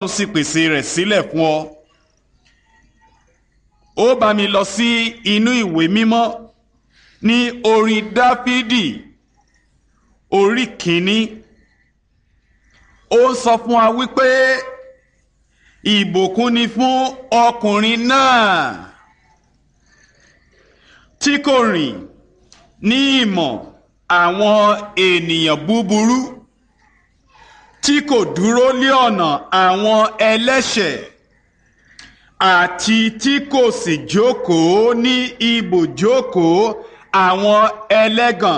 sì pèsè rẹ̀ sílẹ̀ fún ọ. Ó bá mi lọ sí inú ìwé mímọ́ ní orin Dáfídì orí kìíní. Ó sọ fún wa wípé ìbùkún ni fún ọkùnrin náà tí kò rìn ní ìmọ̀ àwọn ènìyàn búburú, tí kò dúró lé ọ̀nà àwọn ẹlẹ́ṣẹ̀, àti tí kò sì jókòó ní ibùjókòó àwọn ẹlẹ́gàn.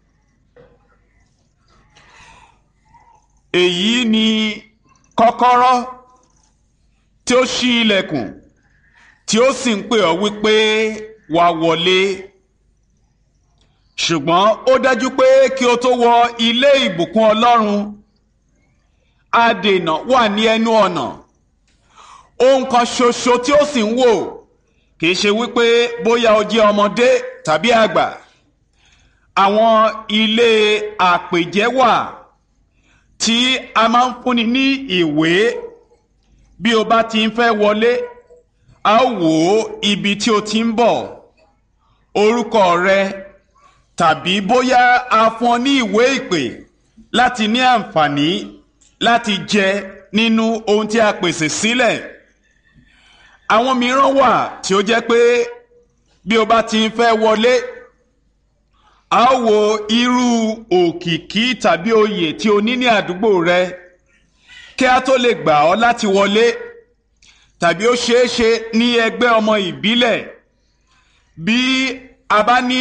Èyí ni kọ́kọ́rọ́ tí ó ṣí ilẹ̀kùn tí ó sì ń pè ọ́ wípé wá wọlé. Ṣùgbọ́n ó dájú pé kí o tó wọ ilé ìbùkún Ọlọ́run, adènà wà ní ẹnu ọ̀nà. Ohun kan ṣoṣo tí ó sì ń wò kìí ṣe wípé bóyá o jẹ́ ọmọdé tàbí àgbà. Àwọn ilé àpèjẹ wà tí a máa ń fúnni ní ìwé. Bí o bá ti ń fẹ́ wọlé, a ó wò ibi tí o ti ń bọ̀, orúkọ rẹ, tàbí bóyá a fún ọ ní ìwé ìpè láti ní àǹfààní láti jẹ nínú ohun tí a pèsè sílẹ̀. Àwọn mìíràn wà tí ó jẹ́ pé bí o bá ti ń fẹ́ wọlé, a ó wo irú òkìkí tàbí oyè tí o ní ní àdúgbò rẹ kí a tó lè gbà ọ́ láti wọlé. Tàbí ó ṣeé ṣe ní ẹgbẹ́ ọmọ ìbílẹ̀, bí a bá ní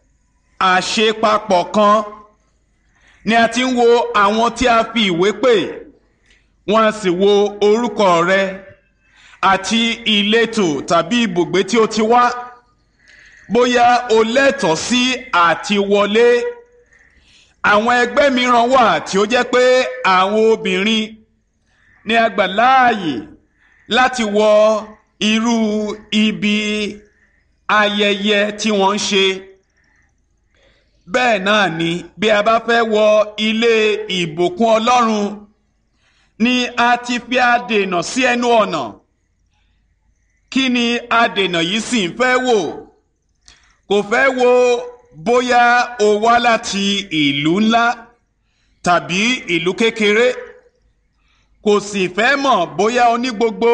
àṣepapọ̀ kan ni a ti ń wo àwọn tí a fi ìwé pè, wọ́n á sì wo orúkọ rẹ àti ìletò tàbí ibùgbé tí o ti wá, bóyá o lẹ́tọ̀ọ́ sí àti wọlé. Àwọn ẹgbẹ́ mìíràn wà tí ó jẹ́ pé àwọn obìnrin ni a gbà láàyè láti wọ irú ibi ayẹyẹ tí wọ́n ń ṣe. Bẹ́ẹ̀ náà ni bí a bá fẹ́ wọ ilé ìbùkún Ọlọ́run, ni a ti fi adènà sí ẹnu ọ̀nà. Kí ni adènà yìí sì ń fẹ́ wò? Kò fẹ́ wo bóyá o wá láti ìlú ńlá tàbí ìlú kékeré. Kò sì fẹ́ mọ̀ bóyá o ní gbogbo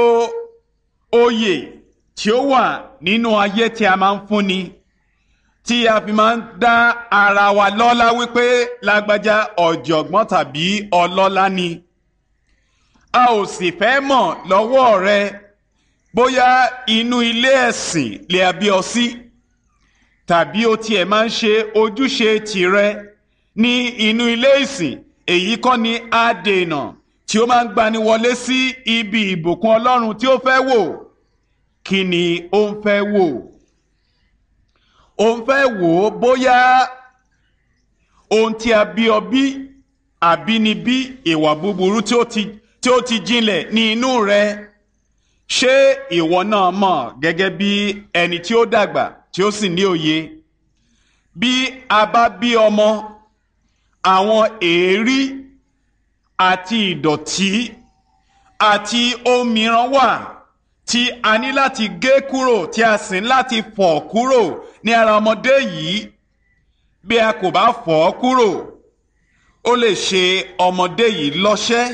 oyè tí ó wà nínú ayé tí a máa ń fúnni, tí a fi máa ń dá ara wa lọ́lá wípé lágbájá ọ̀jọ̀gbọ́n tàbí ọlọ́lá ni. A ò sì fẹ́ mọ̀ lọ́wọ́ rẹ bóyá inú ilé ẹ̀sìn lè a bí ọ sí, tàbí o tiẹ̀ máa ń ṣe ojúṣe tìrẹ ní inú ilé ìsìn. Èyí kọ́ ni adènà tí ó máa ń gbani wọlé sí ibi ìbùkún Ọlọ́run tí ó fẹ́ wò. Kí ni ó ń fẹ́ wò? Ó ń fẹ́ wò bóyá ohun tí a bí ọ bí, àbínibí, ìwà búburú tí ó ti jinlẹ̀ ní inú rẹ, ṣé ìwọ náà mọ̀ gẹ́gẹ́ bí ẹni tí ó dàgbà tí ó sì ní òye? Bí a bá bí ọmọ, àwọn èérí àti ìdọ̀tí àti ohun mìíràn wà tí a ní láti gé kúrò, tí a sì ní láti fọ̀ kúrò ní ara ọmọdé yìí. Bí a kò bá fọ̀ kúrò, ó lè ṣe ọmọdé yìí lọ́ṣẹ́.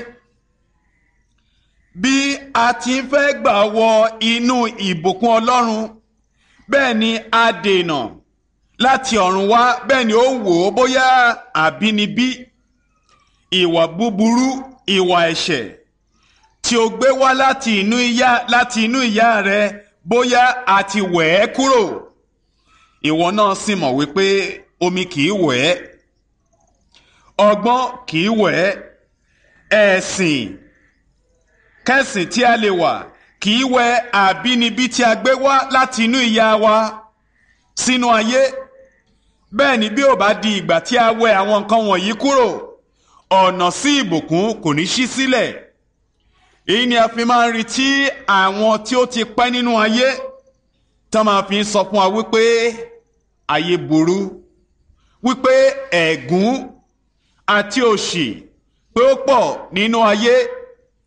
Bí a ti ń fẹ́ gbà wọ inú ìbùkún Ọlọ́run, bẹ́ẹ̀ ni adènà láti ọ̀run wá, bẹ́ẹ̀ ni ó wò ó bóyá àbínibí, ìwà búburú, ìwà ẹ̀ṣẹ̀ tí o gbé wá láti inú ìyá rẹ, bóyá a ti wẹ̀ ẹ́ kúrò. Ìwọ náà sì mọ̀ wípé omi kìí wẹ̀ ẹ́, ọgbọ́n kìí wẹ̀ ẹ́, ẹ̀sìn kẹ́sìn tí a lè wà kìí wẹ̀ àbínibí tí a gbé wá láti inú ìyá wa sínú ayé. Bẹ́ẹ̀ ni bí ò bá di ìgbà tí a wẹ̀ àwọn nǹkan wọ̀nyí kúrò, ọ̀nà sí ìbùkún kò ní ṣí sílẹ̀. Èyí ni a fi máa ń rí tí àwọn tí ó ti pẹ́ nínú ayé tán máa fi ń sọ fún wa wípé ayé burú, wípé ẹ̀gún àti òṣì pé ó pọ̀ nínú ayé.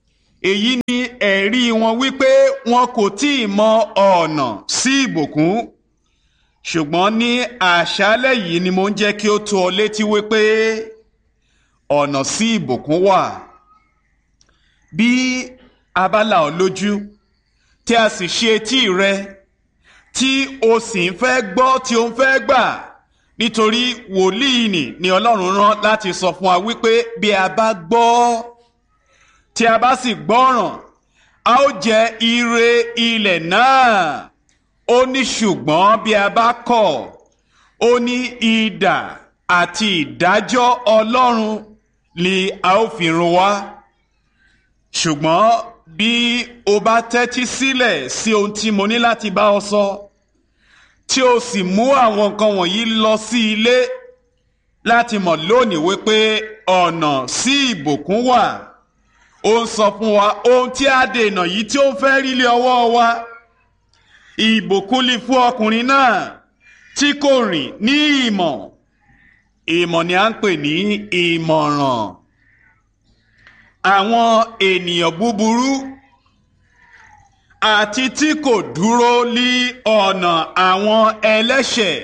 èyí ni ẹ̀rí wọn wípé wọn kò tí ì mọ ọ̀nà sí ìbùkún. Ṣùgbọ́n ní àṣálẹ́ yìí ni mo ń jẹ́ kí ó tó ọ létí wípé ọ̀nà sí ìbùkún wà. Bí a bá là ọ́ lójú tí a sì ṣe etí rẹ tí o sì ń fẹ́ gbọ́ tí o ń fẹ́ gbà, nítorí wòlíì ni Ọlọ́run rán láti sọ fún wa wípé bí a bá gbọ́ tí a bá sì gbọ́ràn a ó jẹ ire ilẹ̀ náà. Ó ní ṣùgbọ́n bí a bá kọ̀, ó ní idà àti ìdájọ́ Ọlọ́run ni a ó fi run wá. Ṣùgbọ́n bí o bá tẹ́tí sílẹ̀ sí ohun tí mo ní láti bá ọ sọ, tí o sì mú àwọn nǹkan wọ̀nyí lọ sí ilé láti mọ̀ lónìí wípé ọ̀nà sí ìbùkún wà. Ó ń sọ fún wa ohun tí a dènà yìí tí ó ń fẹ́ rí lé ọwọ́ wa. Ìbùkún ni fún ọkùnrin náà tí kò rìn ní ìmọ̀. Ìmọ̀ ni a ń pè ní ìmọ̀ràn àwọn ènìyàn búburú, àti tí kò dúró lí ọ̀nà àwọn ẹlẹ́ṣẹ̀.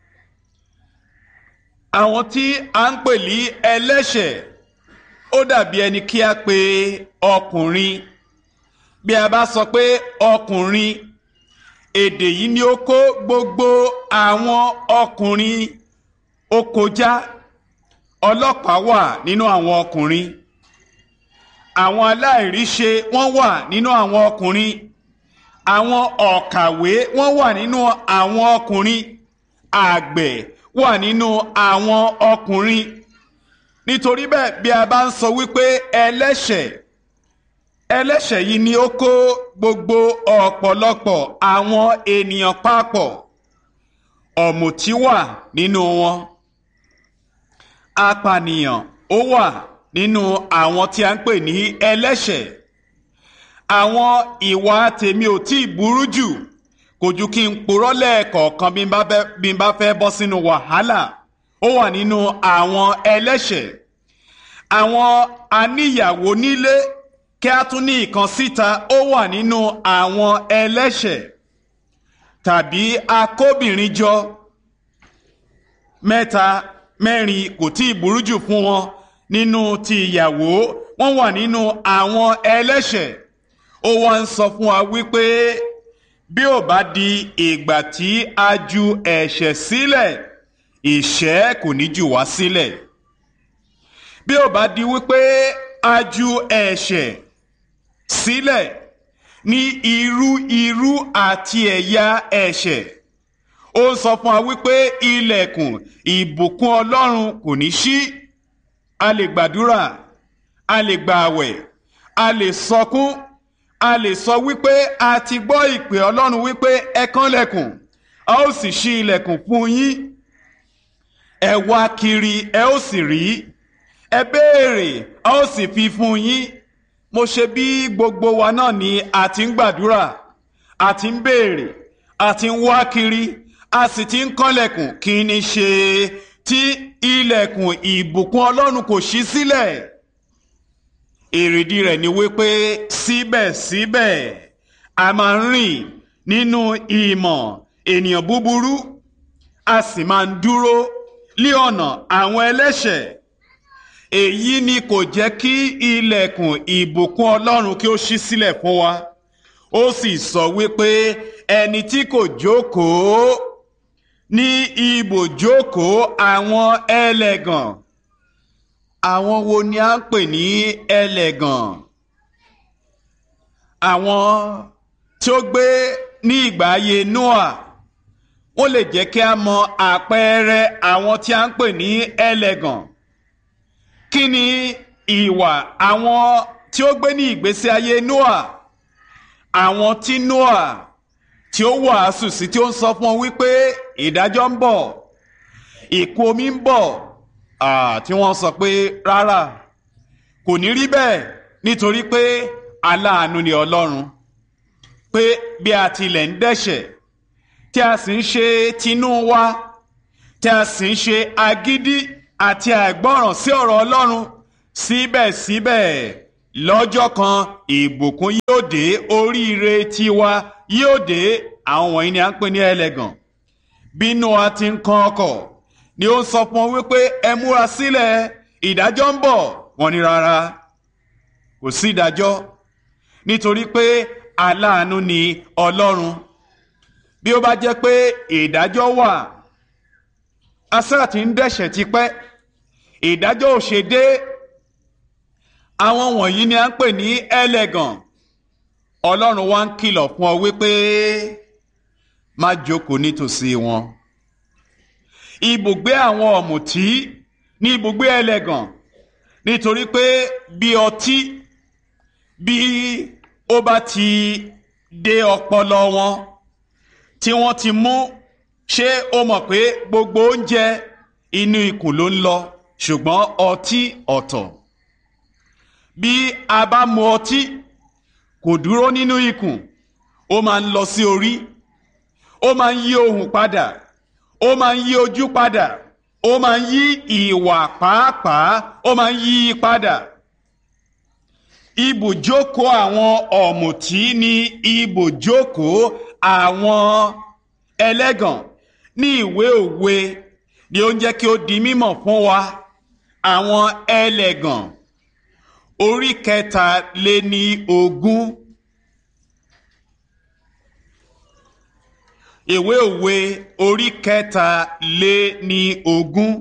Àwọn tí a ń pè ní ẹlẹ́ṣẹ̀ ó dàbí ẹni kí a pè ọkùnrin. Bí a bá sọ pé ọkùnrin, èdè yìí ni ó kó gbogbo àwọn ọkùnrin ó kọjá. Ọlọ́pàá wà nínú àwọn ọkùnrin, àwọn aláìríṣe wọ́n wà nínú àwọn ọkùnrin, àwọn ọ̀kàwé wọ́n wà nínú àwọn ọkùnrin, àgbẹ̀ wà nínú àwọn ọkùnrin. Nítorí bẹ́ẹ̀ bí a bá ń sọ wípé ẹlẹ́ṣẹ̀ yìí ni ó kó gbogbo ọ̀pọ̀lọpọ̀ àwọn ènìyàn papọ̀. Ọ̀mùtí wà nínú wọn, apànìyàn ó wà nínú àwọn tí a ń pè ní ẹlẹ́ṣẹ̀. Àwọn ìwà tèmi ò tí ì burú jù, kò ju kí n purọ́ lẹ́ẹ̀kọ̀ọ̀kan bí n bá fẹ́ bọ́ sínú wàhálà. Ó wà nínú àwọn ẹlẹ́ṣẹ̀. Àwọn aníyàwó nílé kí a tún ní ìkan síta, ó wà nínú àwọn ẹlẹ́ṣẹ̀. Tàbí akóbìnrin jọ mẹ́ta mẹ́rin, kò tí ì burú jù fún wọn nínú ti ìyàwó, wọ́n wà nínú àwọn ẹlẹ́ṣẹ̀. Ó wá ń sọ fún wa wípé bí ó bá di ìgbà tí a ju ẹ̀ṣẹ̀ sílẹ̀, ìṣẹ́ kò ní jù wá sílẹ̀. Bí ó bá di wípé a ju ẹ̀ṣẹ̀ sílẹ̀ ní irú àti ẹ̀yà ẹ̀ṣẹ̀, ó ń sọ fún wa wípé ilẹ̀kùn ìbùkún Ọlọ́run kò ní ṣí. A lè gbàdúrà, a lè gba àwẹ̀, a lè sọkún, a lè sọ wípé a ti gbọ́ ìpè Ọlọ́run wípé ẹ kànlẹ̀kùn, a ó sì ṣí ilẹ̀kùn fún yín. Ẹ wá kiri, ẹ ó sì rí. Ẹ béèrè, a ó sì fi fún yín. Mo ṣe bí gbogbo wa náà ni a ti ń gbàdúrà, a ti ń béèrè, a ti ń wá kiri, a sì ti ń kànlẹ̀kùn. Kí ni ṣe tí ilẹ̀kùn ìbùkún Ọlọ́run kò ṣí sílẹ̀? Èrèdí rẹ̀ ni wípé síbẹ̀síbẹ̀ a máa ń rìn nínú ìmọ̀ ènìyàn búburú, a sì máa ń dúró lí ọ̀nà àwọn ẹlẹ́ṣẹ̀. Èyí ni kò jẹ́ kí ilẹ̀kùn ìbùkún Ọlọ́run kí ó ṣí sílẹ̀ fún wa. Ó sì sọ wípé ẹni tí kò jókòó ní ibùjókòó àwọn ẹlẹ́gàn. Àwọn wo ni a ń pè ní ẹlẹ́gàn? Àwọn tí ó gbé ní ìgbà ayé Nóà. Wọ́n lè jẹ́ kí a mọ àpẹẹrẹ àwọn tí a ń pè ní ẹlẹ́gàn. Kí ni ìwà àwọn tí ó gbé ní ìgbésí ayé Nóà? Àwọn tí Nóà tí ó wàásù sí, tí ó ń sọ fún wọn wípé ìdájọ́ ń bọ̀, ìkún omi ń bọ̀, tí wọ́n sọ pé rárá, kò ní rí bẹ́ẹ̀, nítorí pé aláàánú ni Ọlọ́run, pé bí a tilẹ̀ ń dẹ́ṣẹ̀, tí a sì ń ṣe tinú wa, tí a sì ń ṣe agídí àti àìgbọ́ràn sí ọ̀rọ̀ Ọlọ́run, síbẹ̀síbẹ̀ lọ́jọ́ kan ìbùkún yóò dé, oríire tiwa yóò dé. Àwọn wọ̀nyí ni à ń pè ní ẹlẹ́gàn. Bí Nóà ti ń kan ọkọ̀ ni ó ń sọ fún wọn wípé ẹ múra sílẹ̀, ìdájọ́ ń bọ̀. Wọ́n ní rárá, kò sí ìdájọ́, nítorí pé aláàánú ni Ọlọ́run. Bí ó bá jẹ́ pé ìdájọ́ wà, Ásárà ti ń dẹ́ṣẹ̀ tipẹ́, ìdájọ́ ò ṣe dé. Àwọn wọ̀nyí ni à ń pè ní ẹlẹ́gàn. Ọlọ́run wá ń kìlọ̀ fún ọ wípé má jókòó nítòsí wọn. Ibùgbé àwọn ọ̀mùtí ní ibùgbé ẹlẹ́gàn, nítorí pé bí ọtí bí ó bá ti dé ọpọlọ wọn tí wọ́n ti mú, ṣé o mọ̀ pé gbogbo oúnjẹ inú ikùn ló ń lọ, ṣùgbọ́n ọtí ọ̀tọ̀. Bí a bá mu ọtí, kò dúró nínú ikùn, ó máa ń lọ sí orí, ó máa ń yí ohùn padà, ó máa ń yí ojú padà, ó máa ń yí ìwà pàápàá, ó máa ń yí padà. Ibùjókòó àwọn ọ̀mùtí ni ibùjókòó àwọn ẹlẹ́gàn. Ní ìwé Òwe ni ó ń jẹ́ kí ó di mímọ̀ fún wa àwọn ẹlẹ́gàn orí 23. Ìwé Òwe orí 23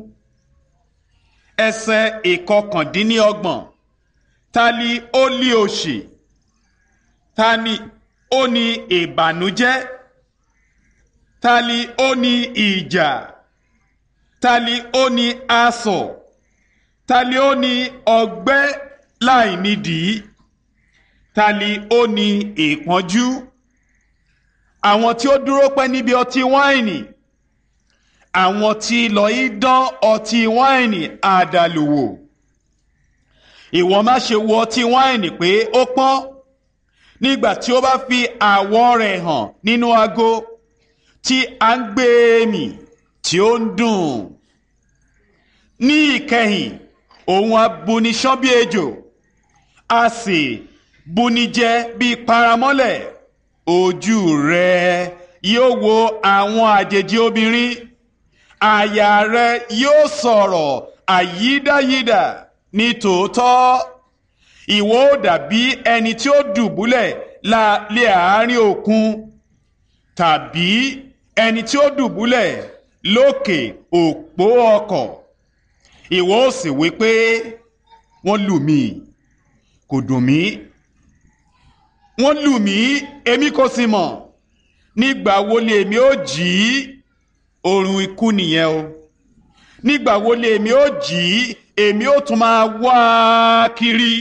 ẹsẹ̀ 29. Ta ni ó lé òṣì? Ta ni ó ní ìbànújẹ́? Ta ni ó ní ìjà? Ta ni ó ní asọ̀? Ta ni ó ní ọgbẹ́ láì nídìí? Ta ni ó ní ìpọ́njú? Àwọn tí ó dúró pẹ́ níbi ọtí wáìnì, àwọn tí lọ í dán ọtí wáìnì àdàlù wò. Ìwọ má ṣe wo ọtí wáìnì pé ó pọ́n, nígbà tí ó bá fi àwọ̀ rẹ̀ hàn nínú ago tí a ń gbé mì tí ó ń dùn. Ní ìkẹyìn, òun á buni ṣán bí ejò, a sì buni jẹ bí paramọ́lẹ̀. Ojú rẹ̀ yóò wo àwọn àjèjì obìnrin, àyà rẹ̀ yóò sọ̀rọ̀ àyídáyídà. Ní tòótọ́, ìwọ ó dàbí ẹni tí ó dùbúlẹ̀ lé àárín òkun, tàbí ẹni tí ó dùbúlẹ̀ lókè òpó ọkọ̀. Ìwọ ó sì wí pé wọ́n lù mí, kò dùn mí. Wọ́n lù mí, èmi kò sì mọ̀. Nígbà wo ni èmi ó jí? Oorun ikú nìyẹn o. Nígbà wo ni èmi ó jí? Èmi ó tún máa wá kiri.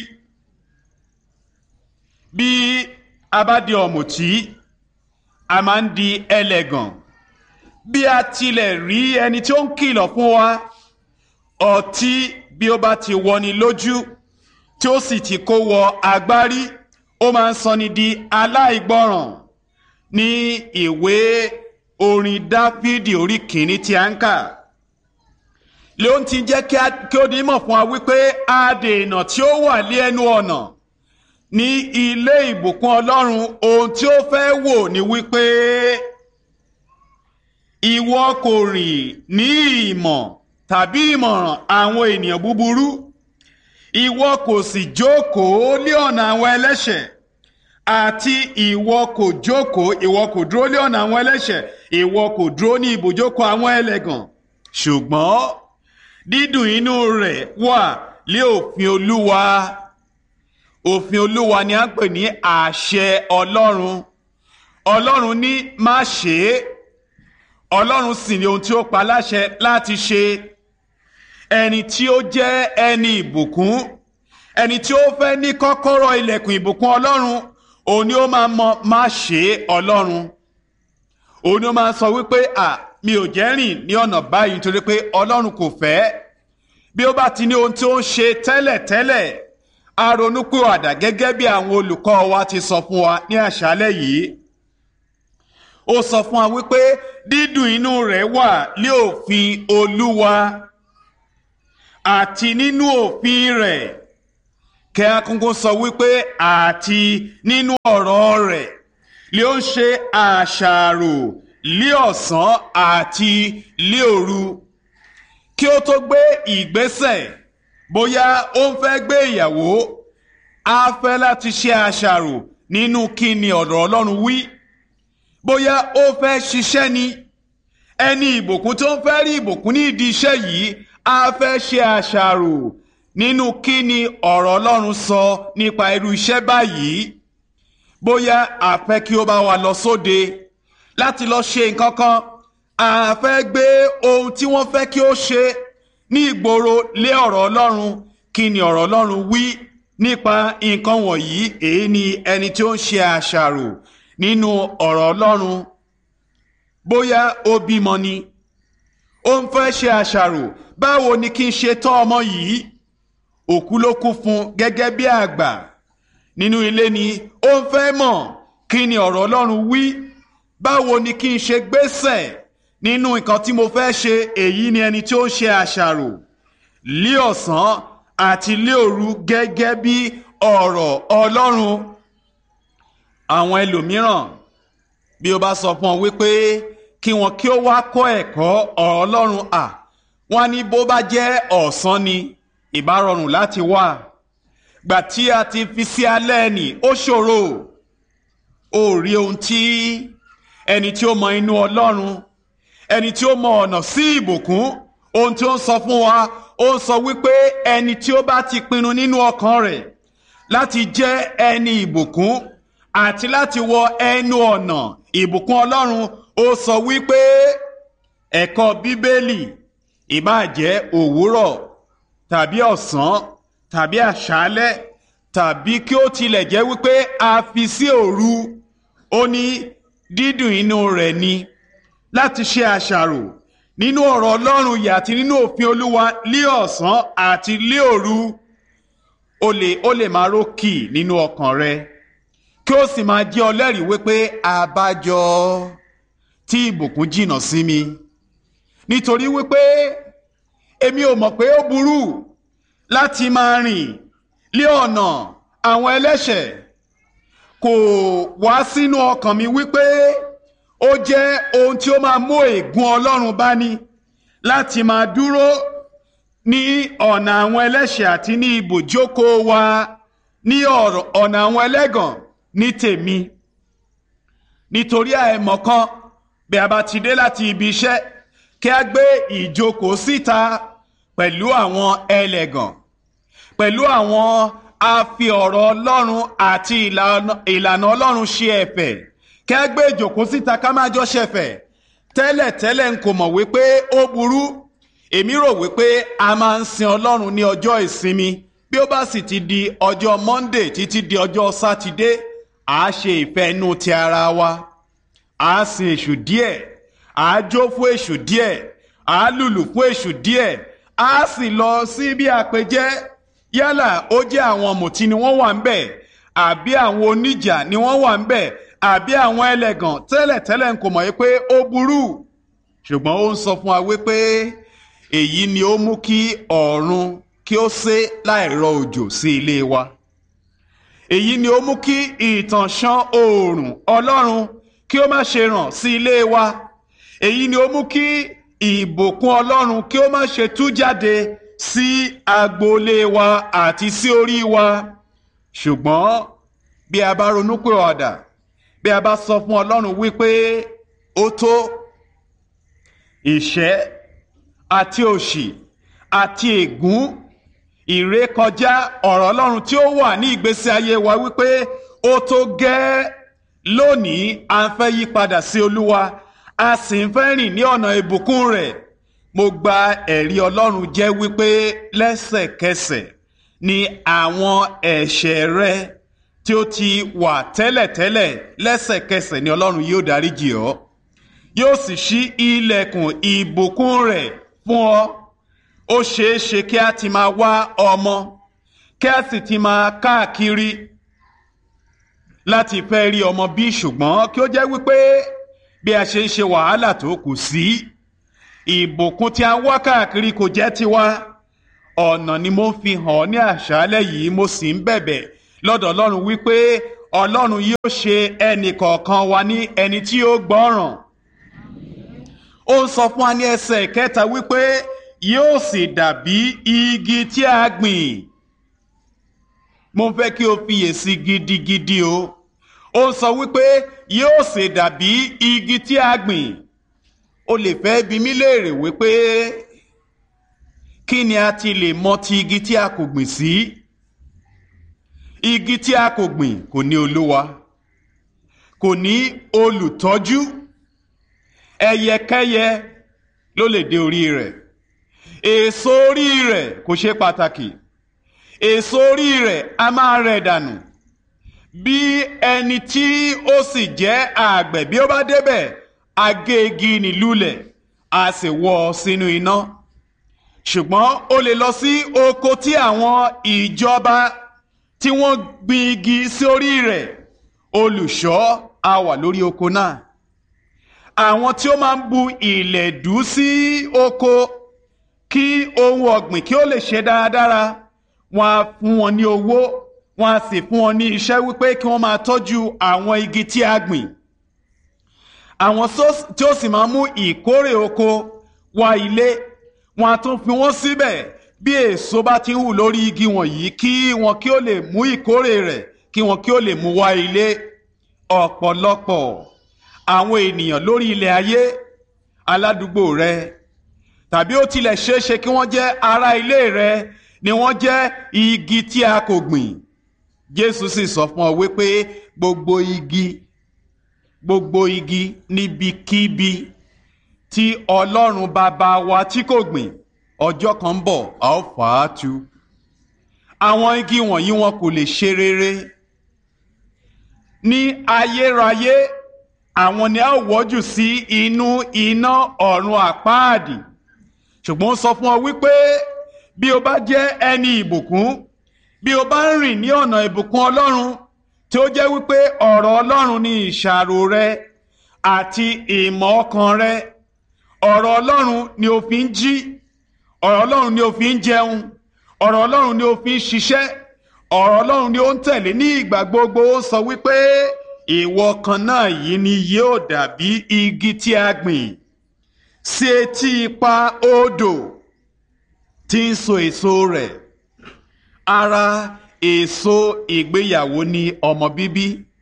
Bí a bá di ọ̀mùtí, a máa ń di ẹlẹ́gàn. Bí a tilẹ̀ rí ẹni tí ó ń kìlọ̀ fún wa, ọtí bí ó bá ti wọni lójú tí ó sì ti kó wọ agbárí, ó máa ń sọni di aláìgbọràn. Ní ìwé orin Dáfídì orí 1 tí a ń kà, ló ń ti jẹ́ kí ó di mọ̀ fún wa wípé adènà tí ó wà lé ẹnu ọ̀nà ní ilé ìbùkún Ọlọ́run, ohun tí ó fẹ́ wò ni wípé ìwọ kò rìn ní ìmọ̀ tàbí ìmọ̀ràn àwọn ènìyàn búburú, ìwọ kò sì jókòó lé ọ̀nà àwọn ẹlẹ́ṣẹ̀, àti ìwọ kò dúró lé ọ̀nà àwọn ẹlẹ́ṣẹ̀, ìwọ kò dúró ní ibùjókòó àwọn ẹlẹ́gàn. Ṣùgbọ́n dídùn inú rẹ̀ wà lé òfin Olúwa. Òfin Olúwa ni a ń pè ní àṣẹ Ọlọ́run. Ọlọ́run ní má ṣe é. Ọlọ́run sì ni ohun tí ó pa láṣẹ láti ṣe. Ẹni tí ó jẹ́ ẹni ìbùkún, ẹni tí ó fẹ́ ní kọ́kọ́rọ́ ilẹ̀kùn ìbùkún Ọlọ́run, òun ni ó máa mọ má ṣe Ọlọ́run. Òun ni ó máa sọ wípé mi ò jẹ́ rìn ní ọ̀nà báyìí nítorí pé Ọlọ́run kò fẹ́. Bí ó bá ti ní ohun tí ó ń ṣe tẹ́lẹ̀tẹ́lẹ̀, a ronúpìwàdà gẹ́gẹ́ bí àwọn olùkọ́ wa ti sọ fún wa ní àṣálẹ́ yìí. Ó sọ fún wa wípé dídùn inú rẹ̀ wà lé òfin Olúwa, àti nínú òfin rẹ̀ kí a kúnkún sọ wípé àti nínú ọ̀rọ̀ rẹ̀ lé ó ń ṣe àṣàrò lé ọ̀sán àti lé òru kí ó tó gbé ìgbésẹ̀ bóyá ó ń fẹ́ gbé ìyàwó á fẹ́ láti ṣe àṣàrò nínú kí ni ọ̀rọ̀ Ọlọ́run wí bóyá ó fẹ́ ṣiṣẹ́ ni ẹni ìbùkún tó ń fẹ́ rí ìbùkún ní ìdí iṣẹ́ yìí á fẹ́ ṣe àṣàrò nínú kí ni ọ̀rọ̀ Ọlọ́run sọ nípa irú iṣẹ́ báyìí bóyá a fẹ́ kí ó bá wa lọ sóde láti lọ ṣe nǹkan kan a fẹ́ gbé ohun tí wọ́n fẹ́ kí ó ṣe ní ìgboro lé ọ̀rọ̀ Ọlọ́run kí ni ọ̀rọ̀ Ọlọ́run wí nípa nǹkan wọ̀nyí èyí ni ẹni tí ó ń ṣe àṣàrò nínú ọ̀rọ̀ Ọlọ́run bóyá ó bímọ ni ó ń fẹ́ ṣe àṣàrò báwo ni kí n ṣe tọ́ ọmọ yìí òkú ló kú fún gẹ́gẹ́ bí àgbà nínú ilé ni ó ń fẹ́ mọ̀ kí ni ọ̀rọ̀ Ọlọ́run wí báwo ni kí n ṣe gbésẹ̀ nínú nǹkan tí mo fẹ́ ṣe èyí ni ẹni tí ó ń ṣe àṣàrò lí ọ̀sán àti lí òru gẹ́gẹ́ bí ọ̀rọ̀ Ọlọ́run àwọn ẹlòmíràn bí o bá sọ fún ọ wípé kí wọn kí ó wá kọ́ ẹ̀kọ́ ọ̀rọ̀ Ọlọ́run wọ́n ní bó bá jẹ́ ọ̀sán ni ìbá rọrùn láti wá gbà tí a ti fi sí alẹ́ ni ó ṣòro ó rí ohun tí ẹni tí ó mọ inú Ọlọ́run ẹni tí ó mọ ọ̀nà sí ìbùkún ohun tí ó ń sọ fún wa ó ń sọ wípé ẹni tí ó bá ti pinnu nínú ọkàn rẹ̀ láti jẹ́ ẹni ìbùkún àti láti wọ ẹnu ọ̀nà ìbùkún Ọlọ́run ó sọ wípé ẹ̀kọ́ Bíbélì ìbáà jẹ́ òwúrọ̀ tàbí ọ̀sán tàbí àṣálẹ́ tàbí kí ó tilẹ̀ jẹ́ wípé a fi sí òru ó ní dídùn inú rẹ̀ ni láti ṣe àṣàrò nínú ọ̀rọ̀ Ọlọ́run yìí àti nínú òfin Olúwa lí ọ̀sán àti lí òru ó lè máa rókì nínú ọkàn rẹ kí ó sì máa jẹ́ ọlẹ́rìí wípé àbájọ tí ìbùkún jìnnà sí mi nítorí wípé èmi ò mọ̀ pé ó burú láti máa rìn lé ọ̀nà àwọn ẹlẹ́ṣẹ̀ kò wá sínú ọkàn mi wípé ó jẹ́ ohun tí ó máa mú ègún Ọlọ́run bá ní láti máa dúró ní ọ̀nà àwọn ẹlẹ́ṣẹ̀ àti ní ibùjókòó wa ní ọ̀nà àwọn ẹlẹ́gàn ní tèmi nítorí àìmọ̀kan bí a bá ti dé láti ibi iṣẹ́ kí a gbé ìjókòó síta pẹ̀lú àwọn ẹlẹ́gàn pẹ̀lú àwọn afi ọ̀rọ̀ Ọlọ́run àti ìlànà Ọlọ́run ṣe ẹ̀fẹ̀ kí a gbé ìjókòó síta ká máa jọ ṣẹ̀fẹ̀ tẹ́lẹ̀tẹ́lẹ̀ n kò mọ̀ wípé ó burú èmi rò wípé a máa ń sin Ọlọ́run ní ọjọ́ ìsinmi bí ó bá sì ti di ọjọ́ Monday títí di ọjọ́ Sátidé à á ṣe ìfẹ́ inú ti ara wa à á sin èṣù díẹ̀ à á jó fún èṣù díẹ̀ à á lùlù fún èṣù díẹ̀ à á sì lọ sí bí àpèjẹ yálà ó jẹ́ àwọn mùtí ni wọ́n wà ń bẹ̀ àbí àwọn oníjà ni wọ́n wà ń bẹ̀ àbí àwọn ẹlẹ́gàn tẹ́lẹ̀tẹ́lẹ̀ n kò mọ̀ pé ó burú ṣùgbọ́n ó ń sọ fún wa wípé èyí ni ó mú kí ọ̀run kí ó sé láìrọ̀ òjò sí ilé wa èyí ni ó mú kí ìtànṣán oòrùn Ọlọ́run kí ó má ṣe ràn sí ilé wa èyí ni ó mú kí ìbùkún Ọlọ́run kí ó má ṣe tú jáde sí agboolé wa àti sí orí wa ṣùgbọ́n bí a bá ronúpìwàdà bí a bá sọ fún Ọlọ́run wípé ó tó ìṣẹ́ àti òṣì àti ègún ìrékọjá ọ̀rọ̀ Ọlọ́run tí ó wà ní ìgbésí ayé wa wípé ó tó gẹ́ lónìí à ń fẹ́ yí padà sí Olúwa a sì ń fẹ́ rìn ní ọ̀nà ìbùkún rẹ̀ mo gba ẹ̀rí Ọlọ́run jẹ́ wípé lẹ́sẹ̀kẹsẹ̀ ni àwọn ẹ̀ṣẹ̀ rẹ tí ó ti wà tẹ́lẹ̀tẹ́lẹ̀ lẹ́sẹ̀kẹsẹ̀ ni Ọlọ́run yóò dáríjì ọ́ yóò sì ṣí ilẹ̀kùn ìbùkún rẹ̀ fún ọ ó ṣeé ṣe kí a ti máa wá ọmọ kí a sì ti máa káàkiri láti fẹ́ rí ọmọ bí ṣùgbọ́n kí ó jẹ́ wípé bí a ṣe ń ṣe wàhálà tó kù sí ìbùkún tí a ń wá káàkiri kò jẹ́ tiwa ọ̀nà ni mo fi hàn ọ́ ní àṣálẹ́ yìí, mo sì ń bẹ̀bẹ̀ lọ́dọ̀ Ọlọ́run wípé Ọlọ́run yóò ṣe ẹnì kọ̀ọ̀kan wa ní ẹni tí ó gbọ́ràn. Ó ń sọ fún wa ní ẹsẹ̀ ìkẹta wípé yóò sì dàbí igi tí a gbìn. Mo fẹ́ kí o fiyèsí gidigidi o. Ó ń sọ wípé yóò sì dàbí igi tí a gbìn. O lè fẹ́ bi mí léèrè wípé kí ni a ti lè mọ̀ ti igi tí a kò gbìn sí? Igi tí a kò gbìn kò ní olúwa, kò ní olùtọ́jú. Ẹyẹkẹ́yẹ ló lè dé orí rẹ̀. Èso orí rẹ̀ kò ṣe pàtàkì. Èso orí rẹ̀ a máa rẹ̀ dànù. Bí ẹni tí ó sì jẹ́ àgbẹ̀ bí ó bá débẹ̀, a gé igi nì lulẹ̀, a sì wọ́ ọ sínú iná. Ṣùgbọ́n ó lè lọ sí oko tí àwọn ìjọba tí wọ́n gbin igi sí orí rẹ̀. Olùṣọ́ á wà lórí oko náà. Àwọn tí ó máa ń bu ìlẹ̀dú sí oko kí ohun ọ̀gbìn kí ó lè ṣe dáradára, wọ́n á fún wọn ní owó, wọ́n á sì fún wọn ní iṣẹ́ wípé kí wọ́n máa tọ́jú àwọn igi tí a gbìn. Àwọn tí ó sì máa mú ìkórè oko wá ilé, wọ́n á tún fi wọ́n síbẹ̀ bí èso bá ti ń hù lórí igi wọ̀nyí kí wọn kí ó lè mú ìkórè rẹ̀, kí wọn kí ó lè mú wá ilé. Ọ̀pọ̀lọpọ̀ àwọn ènìyàn lórí ilẹ̀ ayé, aládùúgbò rẹ, tàbí ó tilẹ̀ ṣeéṣe kí wọ́n jẹ́ ará ilé rẹ, ni wọ́n jẹ́ igi tí a kò gbìn. Jésù sì sọ fún ọ wípé gbogbo igi níbikíbi tí Ọlọ́run bàbá wa tí kò gbìn, ọjọ́ kan ń bọ̀ a ó fà á tu. Àwọn igi wọ̀nyí wọn kò lè ṣe rere. Ní ayérayé, àwọn ni a ó wọ́jù sí inú iná ọ̀run àpáàdì. Ṣùgbọ́n ó sọ fún ọ wípé bí o bá jẹ́ ẹni ìbùkún, bí o bá ń rìn ní ọ̀nà ìbùkún Ọlọ́run, tí ó jẹ́ wípé ọ̀rọ̀ Ọlọ́run ni ìṣàrò rẹ àti ìmọ̀ ọkàn rẹ, ọ̀rọ̀ Ọlọ́run ni o fi ń jí, ọ̀rọ̀ Ọlọ́run ni o fi ń jẹun, ọ̀rọ̀ Ọlọ́run ni o fi ń ṣiṣẹ́, ọ̀rọ̀ Ọlọ́run ni ó ń tẹ̀lé ní ìgbà gbogbo. Ó sọ wípé ìwọ kan náà yìí ni yóò dàbí igi tí a gbìn sí etí ipa odò tí ń so èso rẹ̀. Ara èso ìgbéyàwó ni ọmọ bíbí.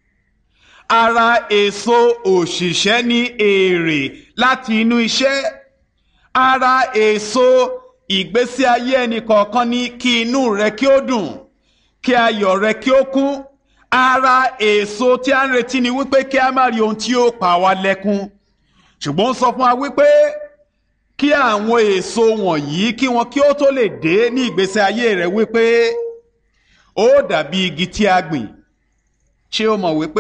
Ara èso òṣìṣẹ́ ni èrè láti inú iṣẹ́. Ara èso ìgbésí ayé ẹnì kọ̀ọ̀kan ni kí inú rẹ kí ó dùn, kí ayọ̀ rẹ kí ó kún. Ara èso tí a ń retí ni wípé kí a má rí ohun tí ó pa wá lẹ́kún. Ṣùgbọ́n ó sọ fún wa wípé kí àwọn èso wọ̀nyí kí wọn kí ó tó lè dé ní ìgbésí ayé rẹ, wípé ó dàbí igi tí a gbìn. Ṣé o mọ̀ wípé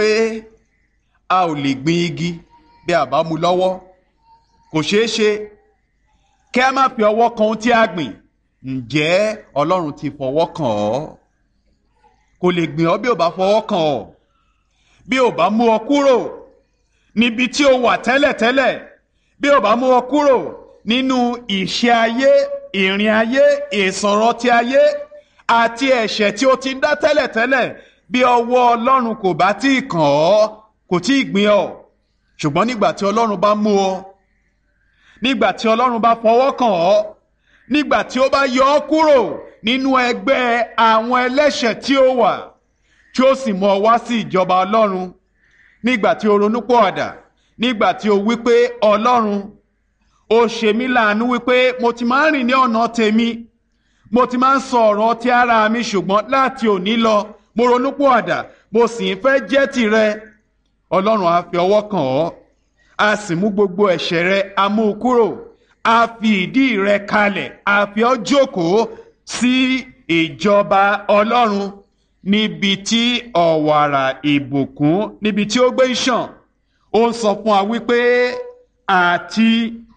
a ò lè gbin igi bí a bá mú lọ́wọ́? Kò ṣeé ṣe kí a má fi ọwọ́ kan ohun tí a gbìn. Ǹjẹ́ Ọlọ́run ti fọwọ́ kàn ọ́? Kò lè gbìn ọ́ bí ò bá fọwọ́ kàn ọ́. Bí ò bá mú ọ kúrò níbi tí o wà tẹ́lẹ̀tẹ́lẹ̀, bí ò bá mú ọ kúrò nínú ìṣe ayé, ìrìn ayé, ìsọ̀rọ̀ ti ayé àti ẹ̀ṣẹ̀ tí o ti ń dá tẹ́lẹ̀tẹ́lẹ̀, bí ọwọ́ Ọlọ́run kò bá tí ì kàn ọ́, kò tí ì gbìn ọ́. Ṣùgbọ́n nígbà tí Ọlọ́run bá mú ọ, nígbà tí Ọlọ́run bá fọwọ́ kàn ọ́, nígbà tí ó bá yọ ọ́ kúrò nínú ẹgbẹ́ àwọn ẹlẹ́ṣẹ̀ tí ó wà, tí ó sì mú ọ wá sí ìjọba Ọlọ́run, nígbà tí o ronúpìwàdà, nígbà tí o wípé Ọlọ́run, ó ṣe mí láàánú wípé mo ti máa ń rìn ní ọ̀nà tèmi, mo ti máa ń sọ ọ̀rọ̀ ti ara mi, ṣùgbọ́n láti òní lọ mo ronúpìwàdà, mo sì ń fẹ́ jẹ́ tìrẹ. Ọlọ́run á fi ọwọ́ kàn ọ́, a sì mú gbogbo ẹ̀ṣẹ̀ rẹ, a mú u kúrò, a fi ìdí rẹ kalẹ̀, a fi ọ́ jókòó sí ìjọba Ọlọ́run, níbi tí ọ̀wàrà ìbùkún, níbi tí ó gbé ń ṣàn. Ó ń sọ fún wa wípé àti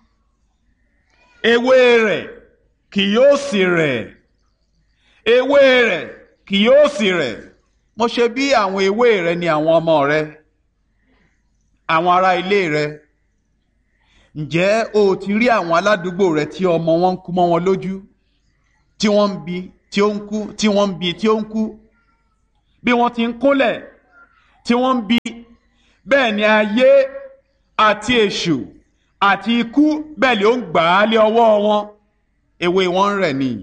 ewé rẹ̀ kì yóò sì rẹ̀, ewé rẹ̀ kì yóò sì rẹ̀. Mo ṣe bí àwọn ewé rẹ ni àwọn ọmọ rẹ, àwọn ará ilé rẹ. Ǹjẹ́ o ti rí àwọn aládùúgbò rẹ tí ọmọ wọn ń kú mọ́ wọn lójú? tí wọ́n ń bi tí ó ń kú, tí wọ́n ń bi tí ó ń kú, bí wọ́n ti ń kúnlẹ̀ tí wọ́n ń bi, bẹ́ẹ̀ ni ayé àti èṣù àti ikú bẹ́ẹ̀ ni ó ń gbà á lé ọwọ́ wọn. Ewé wọn ń rẹ̀ ni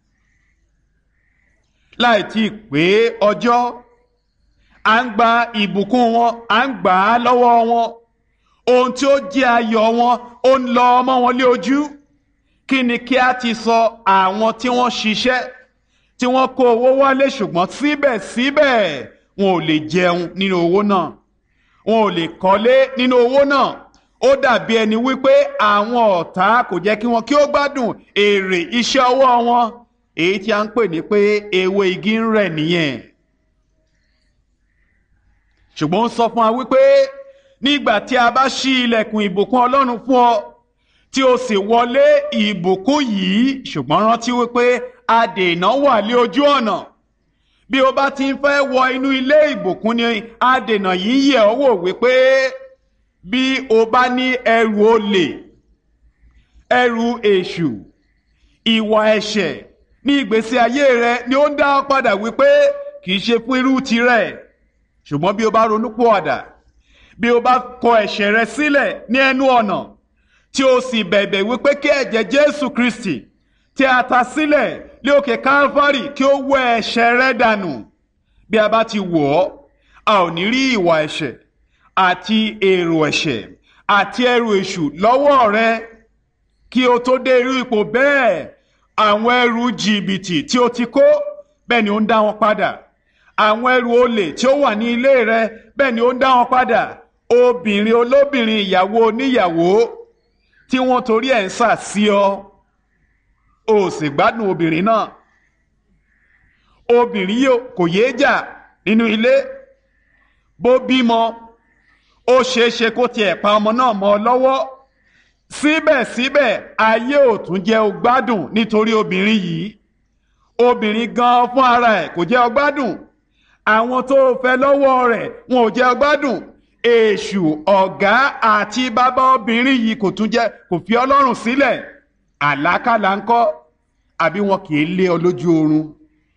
láì tí ì pé ọjọ́, à ń gba ìbùkún wọn, à ń gbà á lọ́wọ́ wọn. Ohun tí ó jẹ́ ayọ̀ wọn ó ń lọ mọ́ wọn lé ojú. Kí ni kí a ti sọ àwọn tí wọ́n ṣiṣẹ́, tí wọ́n kó owó wálé, ṣùgbọ́n síbẹ̀síbẹ̀ wọn ò lè jẹun nínú owó náà, wọn ò lè kọ́lé nínú owó náà. Ó dàbí ẹni wípé àwọn ọ̀tá kò jẹ́ kí wọn kí ó gbádùn èrè iṣẹ́ ọwọ́ wọn, èyí tí a ń pè ní pé ewé igi ń rẹ̀ nìyẹn. Ṣùgbọ́n ó sọ fún wa wípé nígbà tí a bá ṣí ilẹ̀kùn ìbùkún Ọlọ́run fún ọ, tí o sì wọlé ìbùkún yìí, ṣùgbọ́n rántí wípé adènà wà lé ojú ọ̀nà. Bí o bá ti ń fẹ́ wọ inú ilé ìbùkún ni adènà yìí yẹ̀ ọ́ wò wípé bí o bá ní ẹrù olè, ẹrù èṣù, ìwà ẹ̀ṣẹ̀ ní ìgbésí ayé rẹ, ni ó ń dá ọ padà wípé kì í ṣe fún irú tirẹ̀. Ṣùgbọ́n bí o bá ronúpìwàdà, bí o bá kọ ẹ̀ṣẹ̀ rẹ sílẹ̀ ní ẹnu ọ̀nà, tí o sì bẹ̀bẹ̀ wípé kí ẹ̀jẹ̀ Jésù Kristi tí a ta sílẹ̀ lé òkè Kálífárì kí ó wẹ ẹ̀ṣẹ̀ rẹ dànù, bí a bá ti wò ọ́, a ò ní rí ìwà ẹ̀ṣẹ̀ àti èrò ẹ̀ṣẹ̀ àti ẹrù èṣù lọ́wọ́ rẹ. Kí o tó dé irú ipò bẹ́ẹ̀, àwọn ẹrù jìbìtì tí o ti kó, bẹ́ẹ̀ ni ó ń dá wọn padà. Àwọn ẹrù olè tí ó wà ní ilé rẹ, bẹ́ẹ̀ ni ó ń dá wọn padà. Obìnrin olóbìnrin, ìyàwó oníyàwó tí wọ́n torí ẹ̀ ń sà sí ọ, o sì gbádùn obìnrin náà. Obìnrin yìí kò yéé jà nínú ilé, bó bímọ ó ṣeéṣe kó tiẹ̀ pa ọmọ náà mọ́ ọ lọ́wọ́. Síbẹ̀síbẹ̀ ayé ò tún jẹ́ o gbádùn nítorí obìnrin yìí. Obìnrin gan fún ara ẹ̀ kò jẹ́ o gbádùn. Àwọn tó fẹ́ lọ́wọ́ rẹ̀ wọn ò jẹ́ o gbádùn. Èṣù ọ̀gá àti bàbá obìnrin yìí kò fi Ọlọ́run sílẹ̀. Àlákàlà ńkọ́, àbí wọn kì í lé ọ lójú oorun.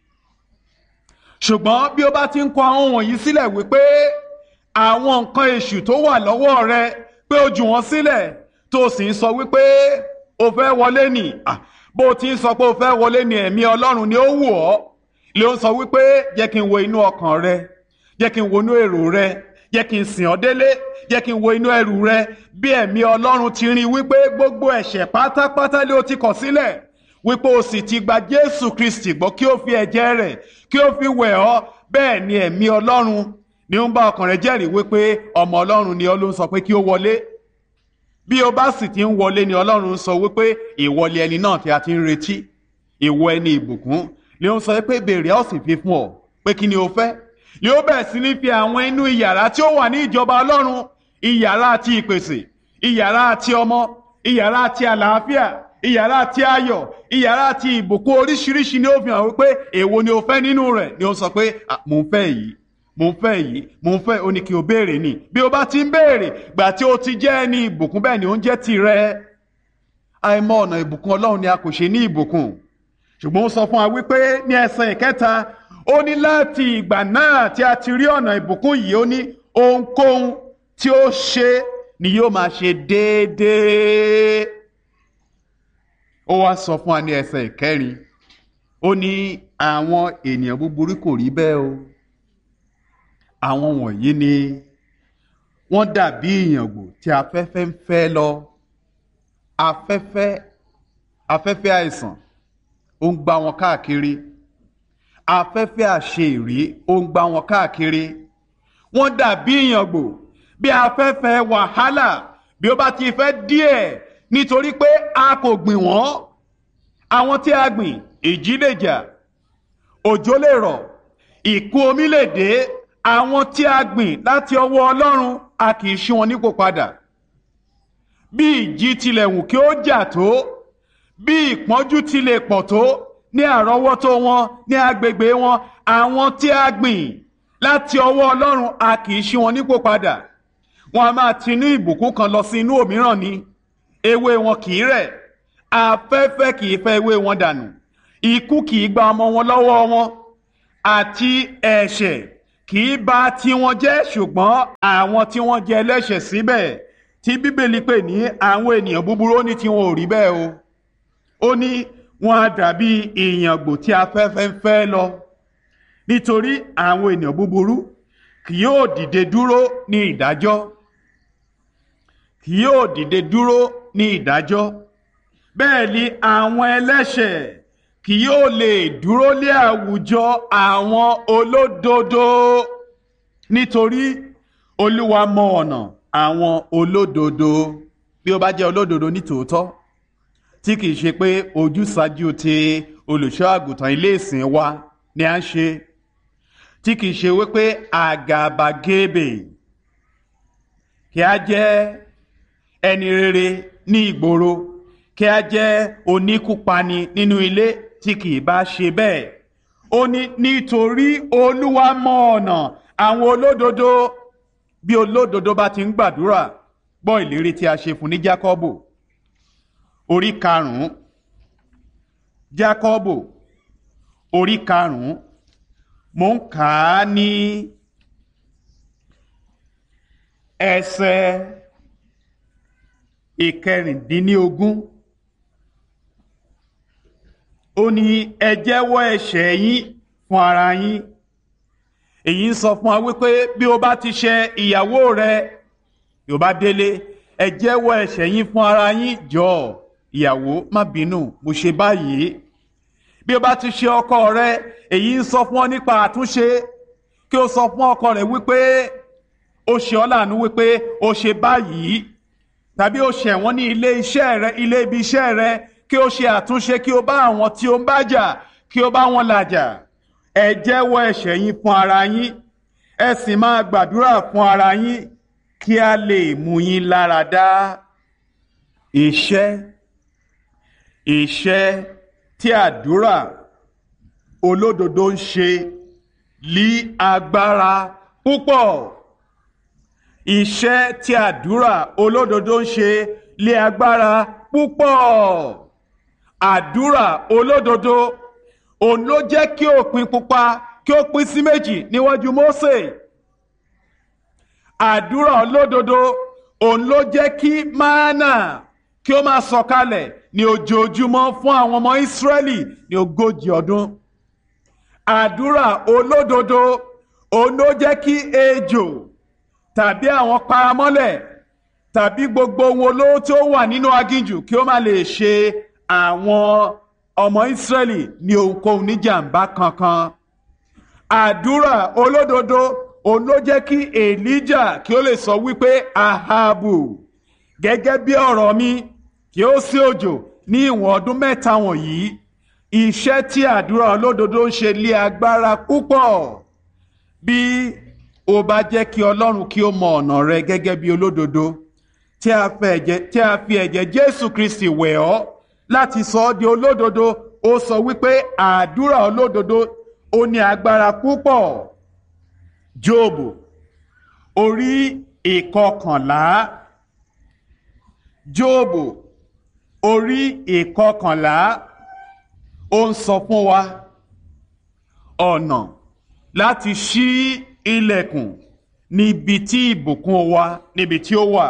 Ṣùgbọ́n bí ó bá ti ń kọ àwọn wọ̀nyí sílẹ̀ wípé àwọn nǹkan èṣù tó wà lọ́wọ́ rẹ pé o jù wọ́n sílẹ̀, tó sì ń sọ wípé o fẹ́ wọlé nì, bó o ti ń sọ pé o fẹ́ wọlé ní ẹ̀mí Ọlọ́run ni ó wù ọ́, lè ó sọ wípé jẹ́ kí n wo inú ọkàn rẹ, jẹ́ kí n wo inú èrò rẹ, jẹ́ kí n sìn ọ́ délé, jẹ́ kí n wo inú ẹrù rẹ. Bí ẹ̀mí Ọlọ́run ti rí wípé gbogbo ẹ̀ṣẹ̀ pátápátá lé o ti kọ̀ sílẹ̀, wípé o sì ti gba Jésù Kristi gbọ́ kí ó fi ẹ̀jẹ̀ rẹ̀ kí ó fi wẹ̀ ọ́, bẹ́ẹ̀ ni ẹ̀mí Ọlọ́run ni ó ń bá ọkàn rẹ jẹ́rìí wípé ọmọ Ọlọ́run ni Ọlọ́run sọ pé kí ó wọlé. Bí o bá sì ti ń wọlé ni Ọlọ́run sọ wípé ìwọlé ẹni náà tí a ti ń retí, ìwọ ẹni ìbùkún, ni ó ń sọ pé béèrè a ó sì fi fún ọ, pé kí ni o fẹ́. Ni ó bẹ̀rẹ̀ sí ní fi àwọn inú ìyàrá tí ó wà ní ìjọba Ọlọ́run, ìyàrá àti ìpèsè, ìyàrá àti ọmọ, ìyàrá àti àlàáfíà, ìyàrá àti ayọ̀, ìyàrá àti ìbùkún oríṣiríṣi ni ó fi hàn wípé èwo ni o fẹ́ nínú rẹ̀. Ni ó sọ pé mò ń fẹ́ èyí, mò ń fẹ́ èyí, mò ń fẹ́, ó ní kí o béèrè ni. Bí o bá ti ń béèrè, gbà tí o ti jẹ́ ẹni ìbùkún, bẹ́ẹ̀ ni ó ń jẹ́ tirẹ̀. Àìmọ̀ ọ̀nà ìbùkún Ọlọ́run ni a kò ṣe ní ìbùkún. Ṣùgbọ́n ó sọ fún wa wípé ní ẹsẹ̀ ìkẹta, ó ní láti ìgbà náà tí a ti rí ọ̀nà ìbùkún yìí, ó ní ohunkóhun tí ó ṣe ni yóò máa ṣe déédéé. Ó wá sọ fún wa ní ẹsẹ̀ ìkẹrin, ó ní àwọn ènìyàn búburú kò rí bẹ́ẹ̀ o. Àwọn wọ̀nyí ni wọ́n dàbí ìyàngbò tí afẹ́fẹ́ ń fẹ́ lọ. Afẹ́fẹ́ àìsàn ó ń gbá wọn káàkiri. Afẹ́fẹ́ àṣeèrí ó ń gbá wọn káàkiri. Wọ́n dàbí ìyàngbò bí afẹ́fẹ́ wàhálà bí ó bá ti fẹ́ díẹ̀, nítorí pé a kò gbìn wọ́n. Àwọn tí a gbìn, ìjì lè jà, òjò lè rọ̀, ìkún omi lè dé. Àwọn tí a gbìn láti ọwọ́ Ọlọ́run, a kì í ṣí wọn nípò padà. Bí ìjì tilẹ̀ wù kí ó jà tó, bí ìpọ́njú tilẹ̀ pọ̀ tó ní àrọ́wọ́tó wọn, ní agbègbè wọn, àwọn tí a gbìn láti ọwọ́ Ọlọ́run, a kì í ṣí wọn nípò padà. Wọn a máa tinú ìbùkún kan lọ sí inú òmíràn ni. Ewé wọn kì í rẹ̀, afẹ́fẹ́ kì í fẹ́ ewé wọn dànù. ikú kì í gba ọmọ wọn lọ́wọ́ wọn àti ẹ̀ṣẹ̀ kì í bà tiwọn jẹ́, ṣùgbọ́n àwọn tí wọ́n jẹ́ ẹlẹ́ṣẹ̀ síbẹ̀ tí bíbélì pè ní àwọn ènìyàn búburú, ó ní tiwọn ò rí bẹ́ẹ̀ o. ó ní wọn á dàbí ìyàngbò tí afẹ́fẹ́ ń fẹ́ lọ, nítorí àwọn ènìyàn búburú kì yóò dìde dúró ní ìdájọ́, kì yóò dìde dúró ní ìdájọ́, bẹ́ẹ̀ ni àwọn ẹlẹ́ṣẹ̀ kì yóò lè dúró lé àwùjọ àwọn olódodo, nítorí Olúwa mọ ọ̀nà àwọn olódodo. Bí ó bá jẹ́ olódodo ní tòótọ́, tí kìí ṣe pé ojúsàájú ti olùṣọ́ àgùntàn ilé ìsìn wa ni à ń ṣe, tí kìí ṣe wípé àgàbàgebè, kí a jẹ́ ẹni rere ní ìgboro, kí a jẹ́ oníkúpani nínú ilé, tí kìí bá ṣe bẹ́ẹ̀. ó ní nítorí Olúwa mọ ọ̀nà àwọn olódodo. Bí olódodo bá ti ń gbàdúrà, gbọ́ ìlérí tí a ṣe fún ní Jákọ́bù orí 5, Jákọ́bù orí 5, mo ń kà á ní ẹsẹ̀ 19. ó ní ẹ jẹ́wọ́ ẹ̀ṣẹ̀ yín fún ara yín. Èyí ń sọ fún wa wípé bí o bá ti ṣẹ̀ ìyàwó rẹ, yóò bá délé, ẹ jẹ́wọ́ ẹ̀ṣẹ̀ yín fún ara yín. Jọ̀ọ́ ìyàwó, má bínú, mo ṣe báyìí. Bí o bá ti ṣẹ̀ ọkọ rẹ, èyí ń sọ fún ọ nípa àtúnṣe, kí o sọ fún ọkọ rẹ wípé o ṣe ọ́ láàánú, wípé o ṣe báyìí, tàbí o ṣẹ̀ wọ́n ní ilé iṣẹ́ rẹ, ilé ibi iṣẹ́ rẹ, kí o ṣe àtúnṣe, kí o bá àwọn tí o ń bá jà, kí o bá wọn làjà. Ẹ jẹ́wọ́ ẹ̀ṣẹ̀ yín fún ara yín, ẹ sì máa gbàdúrà fún ara yín kí a lè mú yín lára dá. Iṣẹ́ tí àdúrà olódodo ń ṣe ní agbára púpọ̀. Iṣẹ́ tí àdúrà olódodo ń ṣe ní agbára púpọ̀. Àdúrà olódodo òun ló jẹ́ kí òpin pupa kí ó pín sí méjì níwájú Mósè. Àdúrà olódodo òun ló jẹ́ kí mánà kí ó máa sọ̀kalẹ̀ ní ojoojúmọ́ fún àwọn ọmọ Ísírẹ́lì ní 40 ọdún. Àdúrà olódodo òun ló jẹ́ kí ejò tàbí àwọn paramọ́lẹ̀ tàbí gbogbo ohun olóró tí ó wà nínú aginjù kí ó má lè ṣe àwọn ọmọ Ísírẹ́lì ní ohunkóhun níjàmbá kankan. Àdúrà olódodo òun ló jẹ́ kí Èlíjà kí ó lè sọ wípé Ahabu, gẹ́gẹ́ bí ọ̀rọ̀ mi, kí ó sí òjò ní ìwọ̀n ọdún 3 wọ̀nyí. Iṣẹ́ tí àdúrà olódodo ń ṣe lé agbára púpọ̀. Bí o bá jẹ́ kí Ọlọ́run kí ó mọ ọ̀nà rẹ gẹ́gẹ́ bí olódodo, tí a fi ẹ̀jẹ̀ Jésù Kristi wẹ̀ ọ́ láti sọ ọ́ di olódodo, ó sọ wípé àdúrà olódodo ó ní agbára púpọ̀. Jóòbù orí 11, Jóòbù orí 11, ó ń sọ fún wa ọ̀nà láti ṣí ilẹ̀kùn níbi tí ìbùkún wa níbi tí ó wà.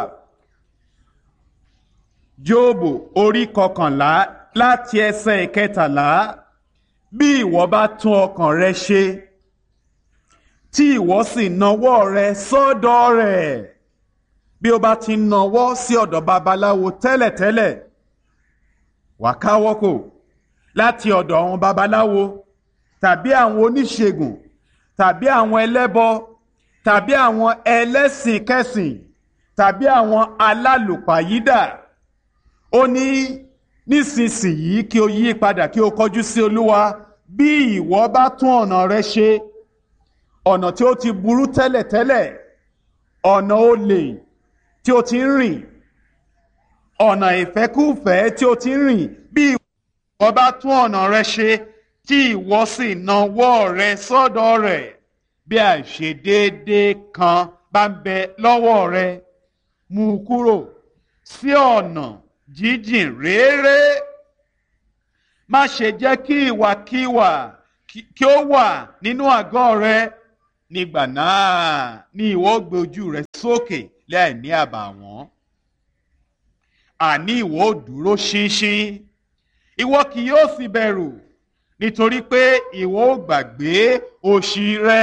Jóòbù orí 11 láti ẹsẹ̀ 13. Bí ìwọ bá tún ọkàn rẹ ṣe, tí ìwọ sì nawọ́ rẹ sọ́dọ̀ rẹ̀. Bí o bá ti nawọ́ sí ọ̀dọ̀ babaláwo tẹ́lẹ̀tẹ́lẹ̀, wà káwọ́ kò láti ọ̀dọ̀ àwọn babaláwo tàbí àwọn oníṣègùn tàbí àwọn ẹlẹ́bọ tàbí àwọn ẹlẹ́sìn kẹsìn tàbí àwọn alálùpàyídà. Ó ní nísinsìnyí kí o yí padà kí o kọjú sí Olúwa. Bí ìwọ bá tún ọ̀nà rẹ ṣe, ọ̀nà tí ó ti burú tẹ́lẹ̀tẹ́lẹ̀, ọ̀nà olè tí ó ti ń rìn, ọ̀nà ìfẹ́kúfẹ̀ẹ́ tí ó ti ń rìn, bí ìwọ bá tún ọ̀nà rẹ ṣe, tí ìwọ sì nawọ́ rẹ sọ́dọ̀ rẹ̀, bí àìṣedéédé kan bá ń bẹ lọ́wọ́ rẹ, mú kúrò sí ọ̀nà jíjìn réré. má ṣe jẹ́ kí ìwàkiwà kí ó wà nínú àgọ́ rẹ. Nígbà náà ni ìwọ gbé ojú rẹ sókè láìní àbàwọ́n. Àní ìwọ ó dúró ṣinṣin, ìwọ kì yóò sì bẹ̀rù, nítorí pé ìwọ ó gbàgbé òṣì rẹ.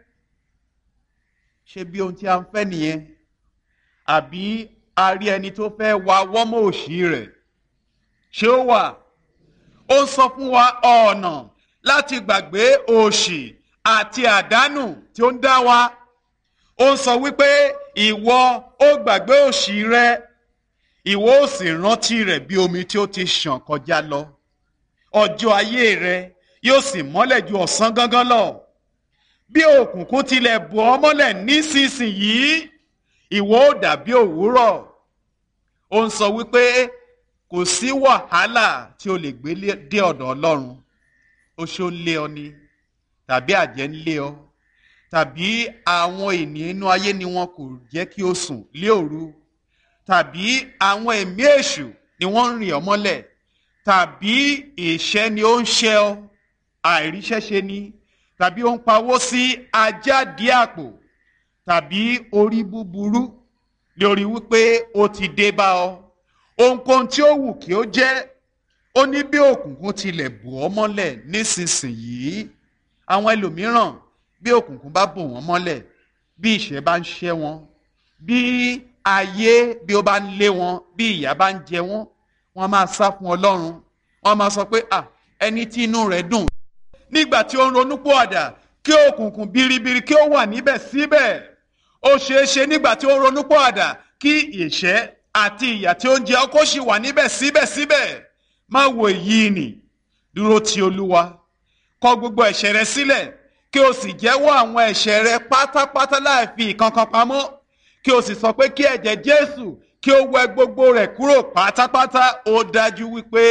Ṣé bí ohun tí a ń fẹ́ nìyẹn? Àbí a rí ẹni tó fẹ́ wa wọ́mọ̀ òṣì rẹ̀? Ṣé ó wà? Ó ń sọ fún wa ọ̀nà láti gbàgbé òṣì àti àdánù tí ó ń dá wa. Ó ń sọ wípé ìwọ ó gbàgbé òṣì rẹ, ìwọ ó sì rántí rẹ̀ bí omi tí ó ti ṣàn kọjá lọ. Ọjọ́ ayé rẹ yóò sì mọ́lẹ̀ ju ọ̀sán gangan lọ. Bí òkùnkùn tilẹ̀ bò ọ́ mọ́lẹ̀ nísinsìnyí, ìwọ ó dàbí òwúrọ̀. Ó ń sọ wípé kò sí wàhálà tí o lè gbé dé ọ̀dọ̀ Ọlọ́run. Oṣó ń lé ọ ni, tàbí àjẹ́ ń lé ọ, tàbí àwọn ènìyàn inú ayé ni wọn kò jẹ́ kí o sùn lé òru, tàbí àwọn ẹ̀mí èṣù ni wọ́n ń rìn ọ́ mọ́lẹ̀, tàbí ìṣẹ́ ni ó ń ṣẹ́ ọ, àìríṣẹ́ṣe ni, tàbí ó ń pawó sí ajáde àpò, tàbí orí búburú lórí wípé ó ti dé bá ọ. Ohunkóhun tí ó wù kí ó jẹ́, ó ní bí òkùnkùn tilẹ̀ bò ọ́ mọ́lẹ̀ nísinsìnyí. Àwọn ẹlòmíràn bí òkùnkùn bá bò wọ́n mọ́lẹ̀, bí ìṣẹ́ bá ń ṣẹ́ wọn, bí ayé bí ó bá ń lé wọn, bí ìyà bá ń jẹ wọ́n, wọ́n máa sá fún Ọlọ́run. Wọ́n máa sọ pé ẹni tí inú rẹ̀ dùn nígbà tí ó ń ronúpìwàdà, kí òkùnkùn biribiri kí ó wà níbẹ̀ síbẹ̀. Ó ṣeé ṣe nígbà tí ó ń ronúpìwàdà kí ìṣẹ́ àti ìyà tí ó ń jẹ ọ́ kó sì wà níbẹ̀ síbẹ̀síbẹ̀. Má wo èyí nì, dúró ti Olúwa, kọ gbogbo ẹ̀ṣẹ̀ rẹ sílẹ̀, kí o sì jẹ́wọ́ àwọn ẹ̀ṣẹ̀ rẹ pátápátá láì fi ìkankan pamọ́, kí o sì sọ pé kí ẹ̀jẹ̀ Jésù kí ó wẹ gbogbo rẹ̀ kúrò pátápátá. Ó dájú wípé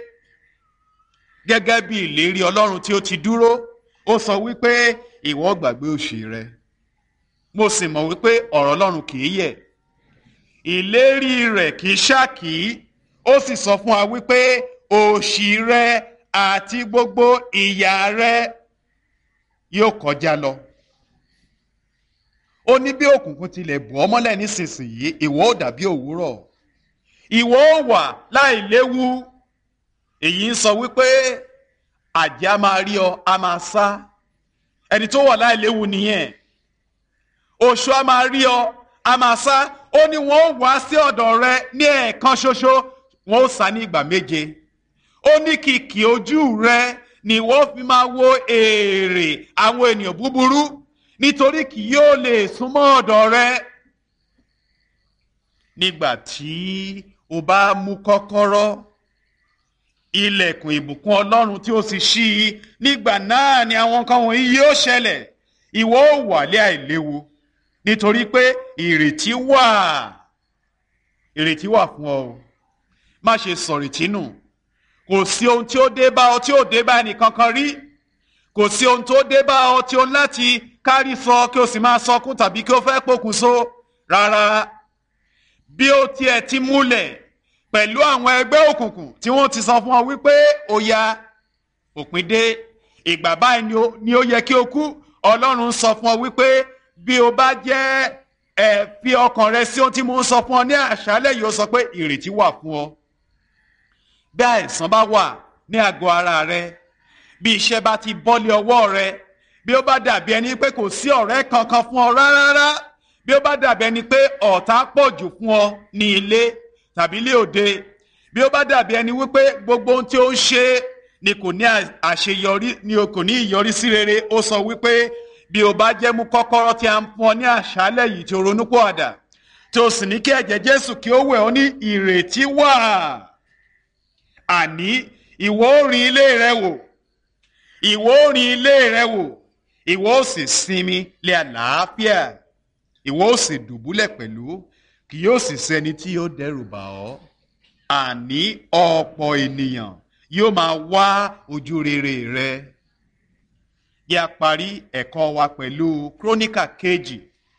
gẹ́gẹ́ bí ìlérí Ọlọ́run tí ó ti dúró, ó sọ wípé ìwọ gbàgbé òṣì rẹ. Mo sì mọ̀ wípé ọ̀rọ̀ Ọlọ́run kì í yẹ̀, ìlérí rẹ̀ kì í ṣákì. Ó sì sọ fún wa wípé òṣì rẹ àti gbogbo ìyà rẹ yóò kọjá lọ. Ó ní bí òkùnkùn tilẹ̀ bò ọ́ mọ́lẹ̀ nísinsìnyí, ìwọ ó dàbí òwúrọ̀. Ìwọ ó wà láì léwu. Èyí ń sọ wípé àjẹ́ a máa rí ọ, a máa sá. Ẹni tó wà láì léwu nìyẹn. Oṣó a máa rí ọ, a máa sá. Ó ní wọn ó wá sí ọ̀dọ̀ rẹ ní ẹ̀ẹ̀kan ṣoṣo, wọn ó sá ní ìgbà méje. Ó ní kìkì ojú rẹ ni wọ́n fi máa wo èrè àwọn ènìyàn búburú, nítorí kì yóò lè súnmọ́ ọ̀dọ̀ rẹ. Nígbà tí o bá mú kọ́kọ́rọ́ ilẹ̀kùn ìbùkún Ọlọ́run tí ó sì ṣí i, nígbà náà ni àwọn nǹkan wọ̀nyí yóò ṣẹlẹ̀. Ìwọ ó wà lé àìléwu, nítorí pé ìrètí wà fún ọ. Má ṣe sọ̀rètí nù. Kò sí ohun tí ó dé bá ọ tí ó dé bá ẹnìkankan rí. Kò sí ohun tó dé bá ọ tí ó ń láti kárí sọ kí o sì máa sọkún tàbí kí o fẹ́ pokùnso. Rárá, bí ó tiẹ̀ ti múlẹ̀ pẹ̀lú àwọn ẹgbẹ́ òkùnkùn tí wọ́n ti sọ fún ọ wípé ó yá, òpin dé, ìgbà báyìí ni ó yẹ kí o kú. Ọlọ́run sọ fún ọ wípé bí o bá jẹ́ fi ọkàn rẹ sí ohun tí mo ń sọ fún ọ ní àṣálẹ́ yìí, ó sọ pé ìrètí wà fún ọ. Bí àìsàn bá wà ní àgọ́ ara rẹ, bí iṣẹ́ bá ti bọ́ lé ọwọ́ rẹ, bí ó bá dàbí ẹni pé kò sí ọ̀rẹ́ kankan fún ọ rárá, bí ó bá dàbí ẹni pé ọ̀tá pọ̀ jù fún ọ ní ilé tàbí ilé òde, bí ó bá dàbí ẹni wípé gbogbo ohun tí ó ń ṣe ni kò ní àṣeyọrí, ni o kò ní ìyọrísí rere, ó sọ wípé bí o bá jẹ́ mú kọ́kọ́rọ́ tí a ń fún ọ ní àṣálẹ́ yìí tí o ronúpìwàdà, tí o sì ní kí ẹ̀jẹ̀ Jésù kí ó wẹ̀ ọ́, ní ìrètí wà. Àní ìwọ ó rin ilé rẹ wò, ìwọ ó rin ilé rẹ wò, ìwọ ó sì sinmi lé àlàáfíà, ìwọ ó sì dùbúlẹ̀ pẹ̀lú, kì yóò sì sẹ́ni tí yóò dẹ́rù bà ọ́. Àní ọ̀pọ̀ ènìyàn yóò máa wá ojú rere rẹ. Bí a parí ẹ̀kọ́ wa pẹ̀lú Kíróníkà kejì,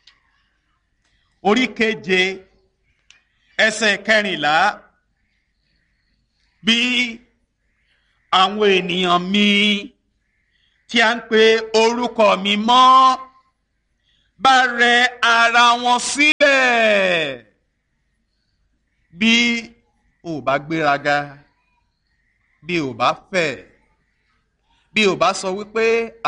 orí 7, ẹsẹ̀ 14. Bí àwọn ènìyàn mi tí a ń pe orúkọ mi mọ́ bá rẹ ara wọn sílẹ̀. Bí o bá gbéraga, bí o bá fẹ̀, bí o bá sọ wípé